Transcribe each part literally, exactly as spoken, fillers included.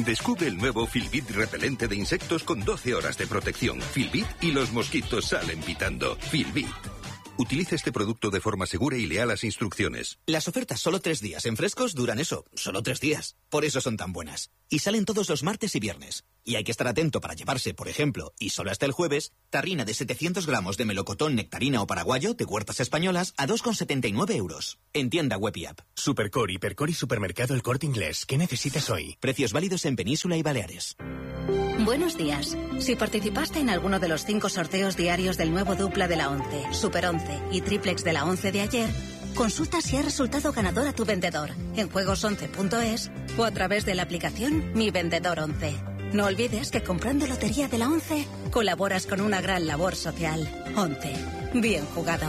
Descubre el nuevo Filbit repelente de insectos con doce horas de protección. Filbit y los mosquitos salen pitando. Filbit. Utilice este producto de forma segura y lea las instrucciones. Las ofertas solo tres días en Frescos duran eso, solo tres días. Por eso son tan buenas. Y salen todos los martes y viernes. Y hay que estar atento para llevarse, por ejemplo, y solo hasta el jueves, tarrina de setecientos gramos de melocotón, nectarina o paraguayo de Huertas Españolas a dos con setenta y nueve euros. En tienda web y app. Supercor, Hipercor y Supermercado El Corte Inglés. ¿Qué necesitas hoy? Precios válidos en Península y Baleares. Buenos días. Si participaste en alguno de los cinco sorteos diarios del nuevo dupla de la once, Super once y triplex de la once de ayer, consulta si ha resultado ganador a tu vendedor en juegos once punto es o a través de la aplicación Mi Vendedor once. No olvides que comprando Lotería de la once colaboras con una gran labor social. once. Bien jugado.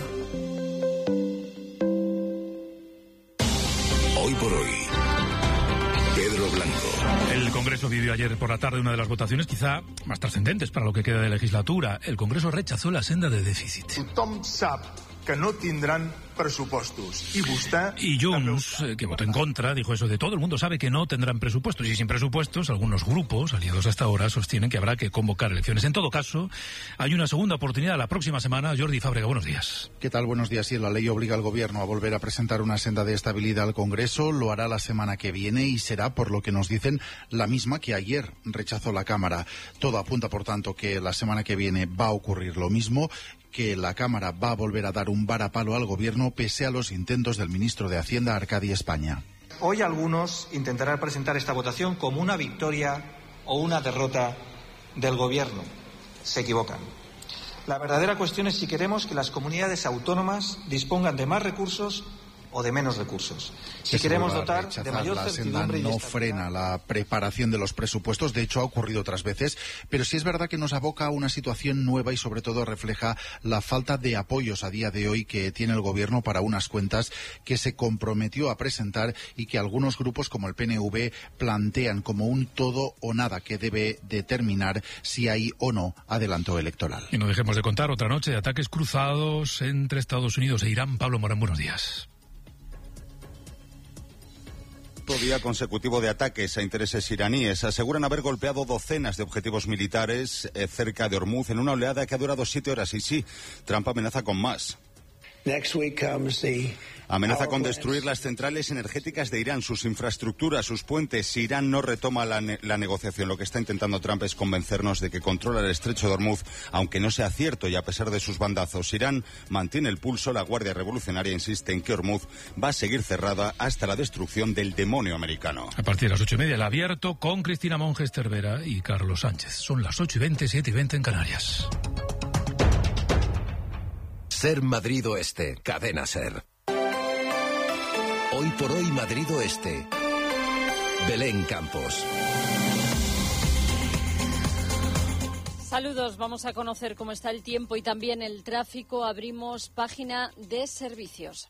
Hoy por hoy, Pedro Blanco. El Congreso vivió ayer por la tarde una de las votaciones quizá más trascendentes para lo que queda de legislatura. El Congreso rechazó la senda de déficit. Tothom sap que no tindran presupuestos. Y vostè... Y Junts, eh, que votó en contra, dijo eso de todo el mundo sabe que no tendrán presupuestos. Y sin presupuestos, algunos grupos, aliados hasta ahora, sostienen que habrá que convocar elecciones. En todo caso, hay una segunda oportunidad la próxima semana. Jordi Fábrega, buenos días. ¿Qué tal? Buenos días. Sí, la ley obliga al Gobierno a volver a presentar una senda de estabilidad al Congreso. Lo hará la semana que viene y será, por lo que nos dicen, la misma que ayer rechazó la Cámara. Todo apunta, por tanto, que la semana que viene va a ocurrir lo mismo, que la Cámara va a volver a dar un varapalo al Gobierno pese a los intentos del ministro de Hacienda, Arcadi España. Hoy algunos intentarán presentar esta votación como una victoria o una derrota del Gobierno. Se equivocan. La verdadera cuestión es si queremos que las comunidades autónomas dispongan de más recursos o de menos recursos. Si queremos dotar de mayor certidumbre y no frena la preparación de los presupuestos, de hecho ha ocurrido otras veces, pero sí es verdad que nos aboca a una situación nueva y sobre todo refleja la falta de apoyos a día de hoy que tiene el Gobierno para unas cuentas que se comprometió a presentar y que algunos grupos como el P N V plantean como un todo o nada que debe determinar si hay o no adelanto electoral. Y no dejemos de contar otra noche de ataques cruzados entre Estados Unidos e Irán. Pablo Morán, buenos días. Día consecutivo de ataques a intereses iraníes. Aseguran haber golpeado docenas de objetivos militares eh, cerca de Hormuz en una oleada que ha durado siete horas. Y sí, Trump amenaza con más. Next week comes the... Amenaza con destruir las centrales energéticas de Irán, sus infraestructuras, sus puentes. Si Irán no retoma la, ne- la negociación, lo que está intentando Trump es convencernos de que controla el estrecho de Hormuz, aunque no sea cierto y a pesar de sus bandazos. Irán mantiene el pulso. La Guardia Revolucionaria insiste en que Hormuz va a seguir cerrada hasta la destrucción del demonio americano. A partir de las ocho y media, el abierto con Cristina Monge Cervera y Carlos Sánchez. Son las ocho y veinte, siete y veinte en Canarias. Ser Madrid Oeste, Cadena Ser. Hoy por hoy Madrid Oeste. Belén Campos. Saludos, vamos a conocer cómo está el tiempo y también el tráfico. Abrimos página de servicios.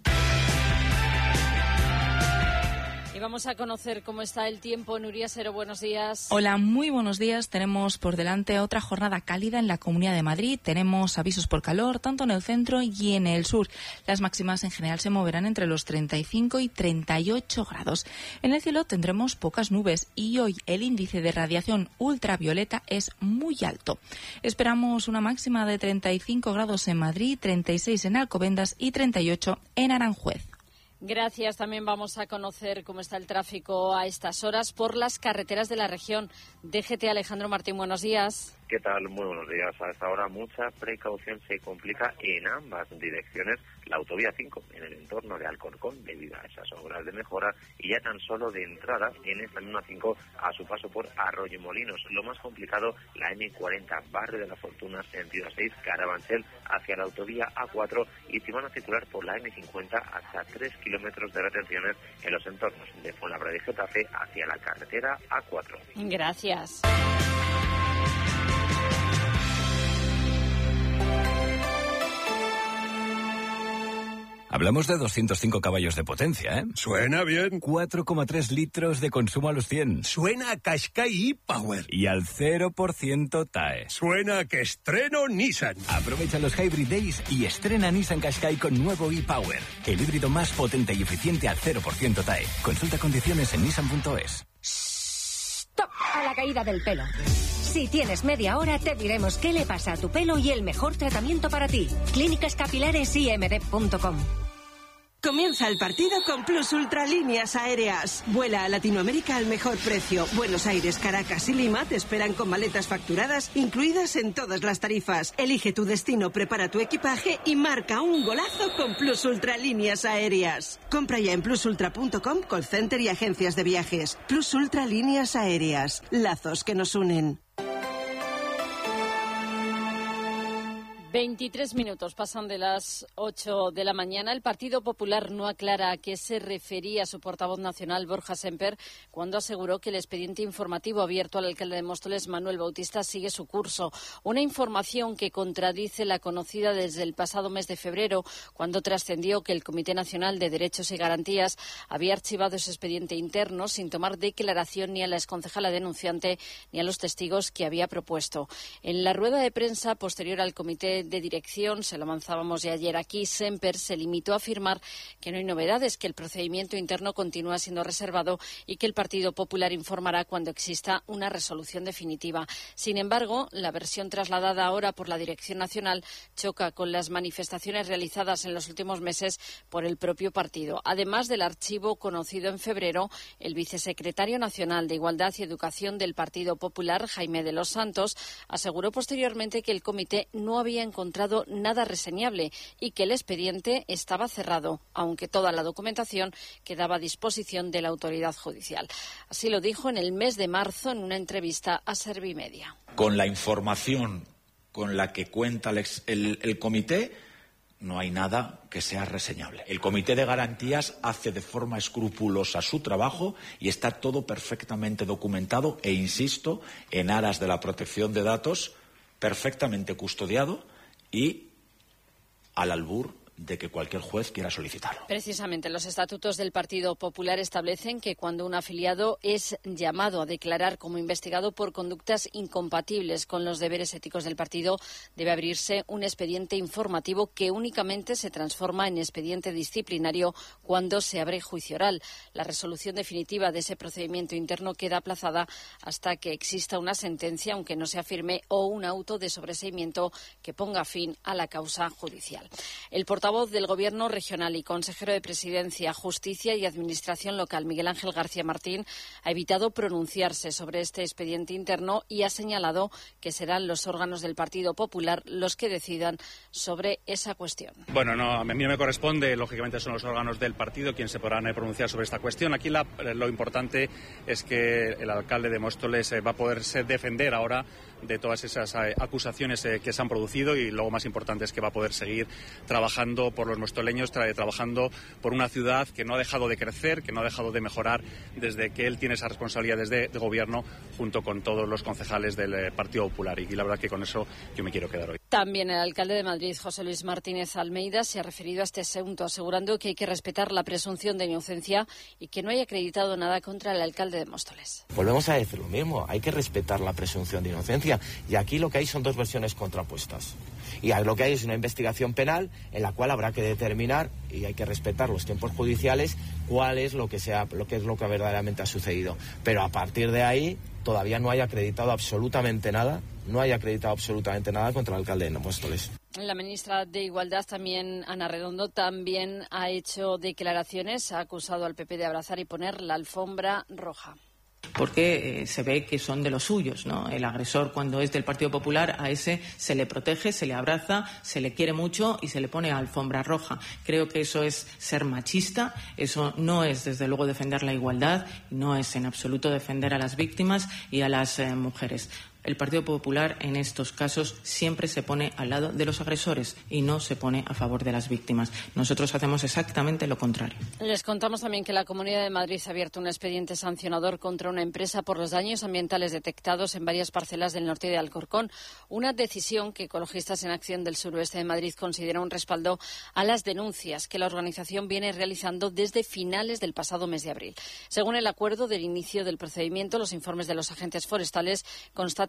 Y vamos a conocer cómo está el tiempo. Nuria Sero, buenos días. Hola, muy buenos días. Tenemos por delante otra jornada cálida en la Comunidad de Madrid. Tenemos avisos por calor tanto en el centro y en el sur. Las máximas en general se moverán entre los treinta y cinco y treinta y ocho grados. En el cielo tendremos pocas nubes y hoy el índice de radiación ultravioleta es muy alto. Esperamos una máxima de treinta y cinco grados en Madrid, treinta y seis en Alcobendas y treinta y ocho en Aranjuez. Gracias. También vamos a conocer cómo está el tráfico a estas horas por las carreteras de la región. D G T, Alejandro Martín, buenos días. ¿Qué tal? Muy buenos días. A esta hora mucha precaución se complica en ambas direcciones la autovía cinco en el entorno de Alcorcón debido a esas obras de mejora y ya tan solo de entrada en esta misma cinco a su paso por Arroyomolinos. Lo más complicado, la eme cuarenta, barrio de la Fortuna, sentido A seis, Carabanchel, hacia la autovía A cuatro y si van a circular por la eme cincuenta hasta tres kilómetros de retenciones en los entornos de Fuenlabrada y Getafe hacia la carretera A cuatro. Gracias. Hablamos de doscientos cinco caballos de potencia, ¿eh? Suena bien. cuatro coma tres litros de consumo a los cien. Suena a Qashqai e-Power. Y al cero por ciento T A E. Suena a que estreno Nissan. Aprovecha los Hybrid Days y estrena Nissan Qashqai con nuevo e-Power. El híbrido más potente y eficiente al cero por ciento T A E. Consulta condiciones en nissan punto es. Stop. a la caída del pelo. Si tienes media hora, te diremos qué le pasa a tu pelo y el mejor tratamiento para ti. Clínicas Capilares I M D punto com. Comienza el partido con Plus Ultra Líneas Aéreas. Vuela a Latinoamérica al mejor precio. Buenos Aires, Caracas y Lima te esperan con maletas facturadas incluidas en todas las tarifas. Elige tu destino, prepara tu equipaje y marca un golazo con Plus Ultra Líneas Aéreas. Compra ya en plus ultra punto com, call center y agencias de viajes. Plus Ultra Líneas Aéreas. Lazos que nos unen. veintitrés minutos pasan de las ocho de la mañana. El Partido Popular no aclara a qué se refería su portavoz nacional, Borja Semper, cuando aseguró que el expediente informativo abierto al alcalde de Móstoles, Manuel Bautista, sigue su curso. Una información que contradice la conocida desde el pasado mes de febrero, cuando trascendió que el Comité Nacional de Derechos y Garantías había archivado ese expediente interno sin tomar declaración ni a la exconcejala denunciante ni a los testigos que había propuesto. En la rueda de prensa posterior al comité de dirección, se lo avanzábamos ya ayer aquí, Semper se limitó a afirmar que no hay novedades, que el procedimiento interno continúa siendo reservado y que el Partido Popular informará cuando exista una resolución definitiva. Sin embargo, la versión trasladada ahora por la Dirección Nacional choca con las manifestaciones realizadas en los últimos meses por el propio partido. Además del archivo conocido en febrero, el vicesecretario nacional de Igualdad y Educación del Partido Popular, Jaime de los Santos, aseguró posteriormente que el comité no había encontrado nada reseñable y que el expediente estaba cerrado, aunque toda la documentación quedaba a disposición de la autoridad judicial. Así lo dijo en el mes de marzo en una entrevista a Servimedia. Con la información con la que cuenta el, el, el comité, no hay nada que sea reseñable. El Comité de Garantías hace de forma escrupulosa su trabajo y está todo perfectamente documentado e, insisto, en aras de la protección de datos, perfectamente custodiado y al albur de que cualquier juez quiera solicitarlo. Precisamente, los estatutos del Partido Popular establecen que cuando un afiliado es llamado a declarar como investigado por conductas incompatibles con los deberes éticos del partido, debe abrirse un expediente informativo que únicamente se transforma en expediente disciplinario cuando se abre juicio oral. La resolución definitiva de ese procedimiento interno queda aplazada hasta que exista una sentencia, aunque no sea firme, o un auto de sobreseimiento que ponga fin a la causa judicial. El portavoz del Gobierno regional y consejero de Presidencia, Justicia y Administración Local, Miguel Ángel García Martín, ha evitado pronunciarse sobre este expediente interno y ha señalado que serán los órganos del Partido Popular los que decidan sobre esa cuestión. Bueno, no, a mí no me corresponde, lógicamente son los órganos del partido quienes se podrán pronunciar sobre esta cuestión. Aquí la, lo importante es que el alcalde de Móstoles va a poderse defender ahora de todas esas acusaciones que se han producido y luego más importante es que va a poder seguir trabajando por los mostoleños, tra- trabajando por una ciudad que no ha dejado de crecer, que no ha dejado de mejorar desde que él tiene esa responsabilidad desde de gobierno junto con todos los concejales del eh, Partido Popular y, y la verdad que con eso yo me quiero quedar hoy. También el alcalde de Madrid, José Luis Martínez Almeida, se ha referido a este asunto, asegurando que hay que respetar la presunción de inocencia y que no hay acreditado nada contra el alcalde de Móstoles. Volvemos a decir lo mismo, hay que respetar la presunción de inocencia y aquí lo que hay son dos versiones contrapuestas. Y lo que hay es una investigación penal en la cual habrá que determinar, y hay que respetar los tiempos judiciales, cuál es lo que sea, lo que es lo que verdaderamente ha sucedido. Pero a partir de ahí todavía no hay acreditado absolutamente nada, no hay acreditado absolutamente nada contra el alcalde de Móstoles. La ministra de Igualdad, también Ana Redondo, también ha hecho declaraciones, ha acusado al P P de abrazar y poner la alfombra roja. Porque eh, se ve que son de los suyos, ¿no? El agresor, cuando es del Partido Popular, a ese se le protege, se le abraza, se le quiere mucho y se le pone alfombra roja. Creo que eso es ser machista, eso no es, desde luego, defender la igualdad, no es en absoluto defender a las víctimas y a las eh, mujeres. El Partido Popular en estos casos siempre se pone al lado de los agresores y no se pone a favor de las víctimas. Nosotros hacemos exactamente lo contrario. Les contamos también que la Comunidad de Madrid ha abierto un expediente sancionador contra una empresa por los daños ambientales detectados en varias parcelas del norte de Alcorcón. Una decisión que Ecologistas en Acción del Suroeste de Madrid considera un respaldo a las denuncias que la organización viene realizando desde finales del pasado mes de abril. Según el acuerdo del inicio del procedimiento, los informes de los agentes forestales constatan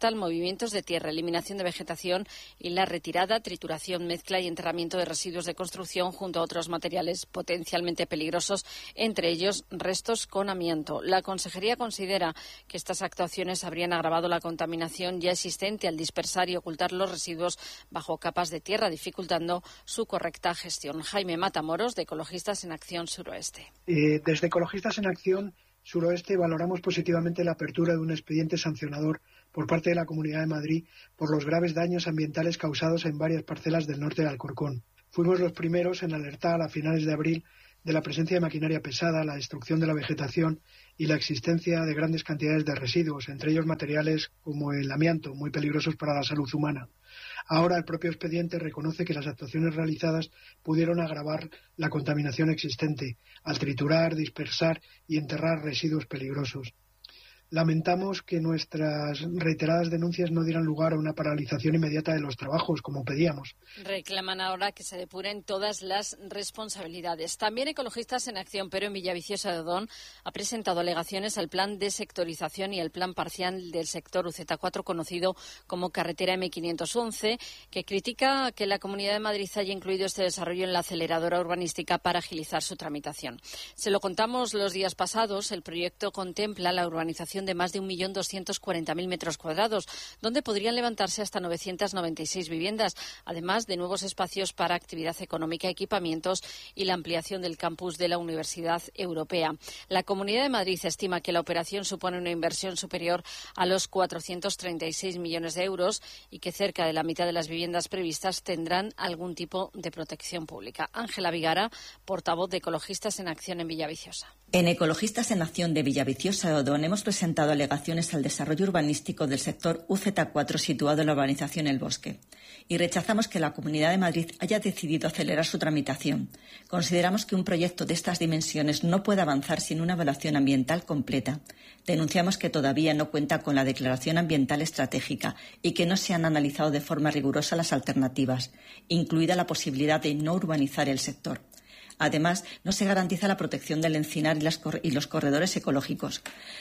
descartan movimientos de tierra, eliminación de vegetación y la retirada, trituración, mezcla y enterramiento de residuos de construcción junto a otros materiales potencialmente peligrosos, entre ellos restos con amianto. La Consejería considera que estas actuaciones habrían agravado la contaminación ya existente al dispersar y ocultar los residuos bajo capas de tierra, dificultando su correcta gestión. Jaime Matamoros, de Ecologistas en Acción Suroeste. Eh, desde Ecologistas en Acción Suroeste valoramos positivamente la apertura de un expediente sancionador por parte de la Comunidad de Madrid por los graves daños ambientales causados en varias parcelas del norte de Alcorcón. Fuimos los primeros en alertar a finales de abril de la presencia de maquinaria pesada, la destrucción de la vegetación y la existencia de grandes cantidades de residuos, entre ellos materiales como el amianto, muy peligrosos para la salud humana. Ahora el propio expediente reconoce que las actuaciones realizadas pudieron agravar la contaminación existente al triturar, dispersar y enterrar residuos peligrosos. Lamentamos que nuestras reiteradas denuncias no dieran lugar a una paralización inmediata de los trabajos, como pedíamos. Reclaman ahora que se depuren todas las responsabilidades. También Ecologistas en Acción, pero en Villaviciosa de Odón, ha presentado alegaciones al plan de sectorización y al plan parcial del sector U Z cuatro, conocido como Carretera eme quinientos once, que critica que la Comunidad de Madrid haya incluido este desarrollo en la aceleradora urbanística para agilizar su tramitación. Se lo contamos los días pasados, el proyecto contempla la urbanización de más de un millón doscientos cuarenta mil metros cuadrados, donde podrían levantarse hasta novecientas noventa y seis viviendas, además de nuevos espacios para actividad económica, equipamientos y la ampliación del campus de la Universidad Europea. La Comunidad de Madrid estima que la operación supone una inversión superior a los cuatrocientos treinta y seis millones de euros y que cerca de la mitad de las viviendas previstas tendrán algún tipo de protección pública. Ángela Vigara, portavoz de Ecologistas en Acción en Villaviciosa. En Ecologistas en Acción de Villaviciosa de Odón hemos presentado alegaciones al desarrollo urbanístico del sector U Z cuatro situado en la urbanización El Bosque y rechazamos que la Comunidad de Madrid haya decidido acelerar su tramitación. Consideramos que un proyecto de estas dimensiones no puede avanzar sin una evaluación ambiental completa. Denunciamos que todavía no cuenta con la declaración ambiental estratégica y que no se han analizado de forma rigurosa las alternativas, incluida la posibilidad de no urbanizar el sector. Además, no se garantiza la protección del encinar y, las cor- y los corredores ecológicos.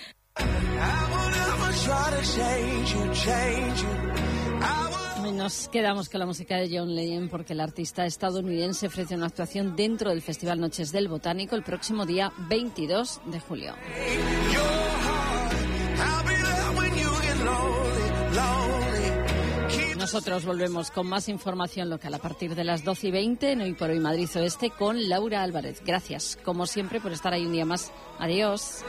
Nos quedamos con la música de John Legend porque el artista estadounidense ofrece una actuación dentro del Festival Noches del Botánico el próximo día veintidós de julio. Nosotros volvemos con más información local a partir de las doce y veinte en Hoy por Hoy Madrid Oeste con Laura Álvarez. Gracias, como siempre, por estar ahí un día más. Adiós.